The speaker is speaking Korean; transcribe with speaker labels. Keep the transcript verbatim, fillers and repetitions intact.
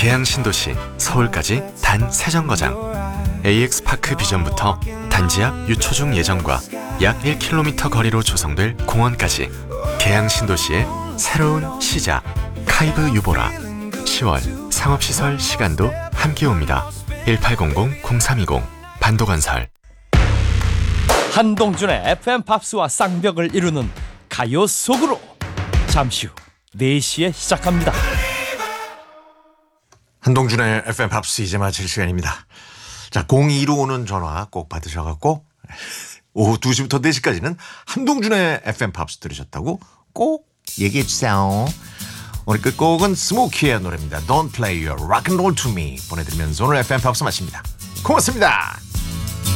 Speaker 1: 계양 신도시 서울까지 단 세 정거장. 에이엑스파크 비전부터 단지 앞 유초중 예정과 약 일 킬로미터 거리로 조성될 공원까지 계양 신도시의 새로운 시작. 카이브 유보라. 시월 상업시설 시간도 함께 옵니다. 일팔공공 공삼이공 반도건설.
Speaker 2: 한동준의 에프엠 팝스와 쌍벽을 이루는 가요 속으로 잠시 후 네 시에 시작합니다.
Speaker 3: 한동준의 에프엠 팝스 이제 마칠 시간입니다. 자, 공이로 오는 전화 꼭 받으셔갖고 오후 두 시부터 네 시까지는 한동준의 에프엠 팝스 들으셨다고 꼭 얘기해 주세요. 오늘 끝곡은 스모키의 노래입니다. Don't play your rock and roll to me 보내드리면서 오늘 에프엠 팝스 마칩니다. 고맙습니다.